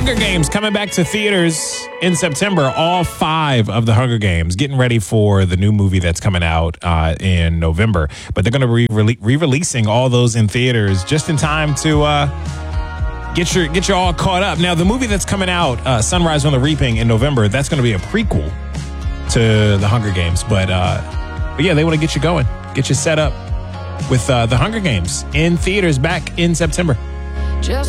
Hunger Games coming back to theaters in September. All 5 of the Hunger Games, getting ready for the new movie that's coming out in November. But they're going to be re-releasing all those in theaters just in time to get you all caught up. Now, the movie that's coming out, Sunrise on the Reaping, in November, that's going to be a prequel to the Hunger Games. But yeah, they want to get you going, get you set up with the Hunger Games in theaters back in September. Just